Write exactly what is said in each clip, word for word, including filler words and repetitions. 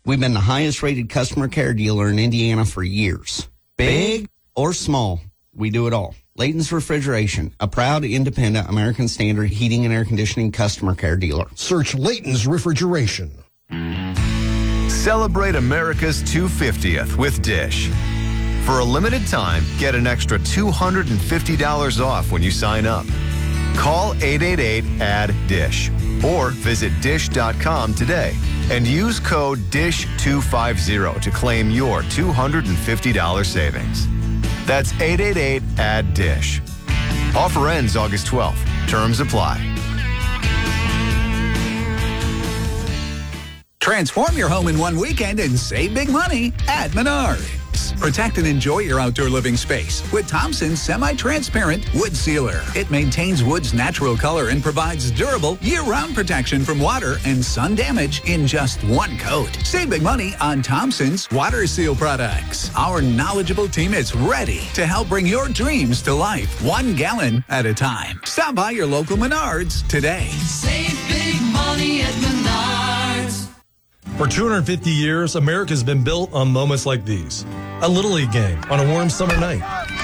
We've been the highest rated customer care dealer in Indiana for years. Big or small, we do it all. Layton's Refrigeration, a proud, independent, American Standard heating and air conditioning customer care dealer. Search Layton's Refrigeration. Celebrate America's two hundred fiftieth with Dish. For a limited time, get an extra two hundred fifty dollars off when you sign up. Call eight eight eight, A D D I S H or visit dish dot com today and use code D I S H two fifty to claim your two hundred fifty dollars savings. That's eight eight eight, A D D I S H. Offer ends August twelfth. Terms apply. Transform your home in one weekend and save big money at Menards. Protect and enjoy your outdoor living space with Thompson's semi-transparent wood sealer. It maintains wood's natural color and provides durable year-round protection from water and sun damage in just one coat. Save big money on Thompson's water seal products. Our knowledgeable team is ready to help bring your dreams to life, one gallon at a time. Stop by your local Menards today. Save big money at Menards. For two hundred fifty years, America's been built on moments like these. A Little League game on a warm summer night.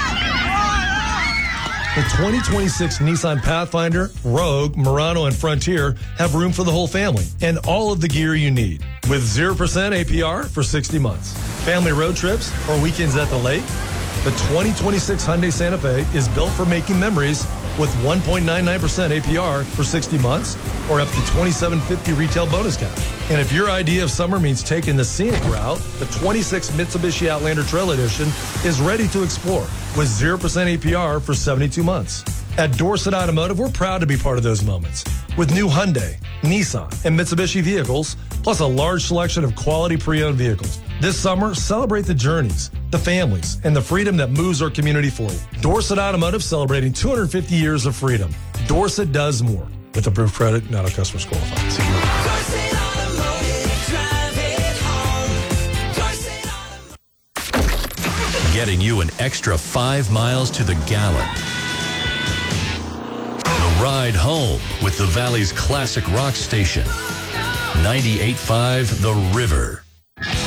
The twenty twenty-six Nissan Pathfinder, Rogue, Murano, and Frontier have room for the whole family and all of the gear you need. With zero percent A P R for sixty months. Family road trips or weekends at the lake. The twenty twenty-six Hyundai Santa Fe is built for making memories with one point nine nine percent A P R for sixty months or up to twenty-seven fifty retail bonus cash. And if your idea of summer means taking the scenic route, the twenty-six Mitsubishi Outlander Trail Edition is ready to explore with zero percent A P R for seventy-two months. At Dorset Automotive, we're proud to be part of those moments with new Hyundai, Nissan, and Mitsubishi vehicles, plus a large selection of quality pre-owned vehicles. This summer, celebrate the journeys, the families, and the freedom that moves our community forward. Dorset Automotive celebrating two hundred fifty years of freedom. Dorset does more. With approved credit, not all customers qualified. See you later. Dorset Automotive, drive it home. Dorset Automotive. Getting you an extra five miles to the gallon. The ride home with the Valley's classic rock station. ninety-eight point five The River.